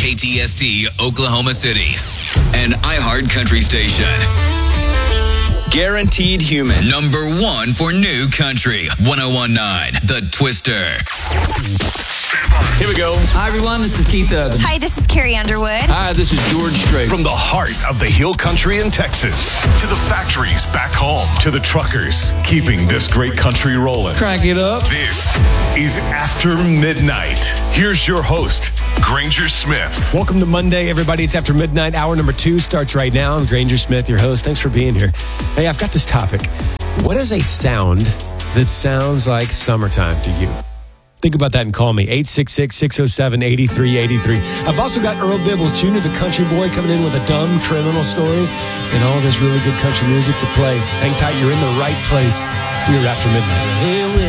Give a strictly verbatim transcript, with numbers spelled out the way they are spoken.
K T S T, Oklahoma City. An iHeart Country station. Guaranteed Human. Number one for new country. one oh one point nine The Twister. Here we go. Hi, everyone. This is Keith Urban. Hi, this is Carrie Underwood. Hi, this is George Strait. From the heart of the Hill Country in Texas to the factories back home to the truckers keeping this great country rolling. Crank it up. This is After Midnight. Here's your host, Granger Smith. Welcome to Monday, everybody. It's After Midnight. Hour number two starts right now. I'm Granger Smith, your host. Thanks for being here. Hey, I've got this topic. What is a sound that sounds like summertime to you? Think about that and call me, eight six six, six oh seven, eight three eight three. I've also got Earl Dibbles Junior, the country boy, coming in with a dumb criminal story and all this really good country music to play. Hang tight, you're in the right place. We're After Midnight.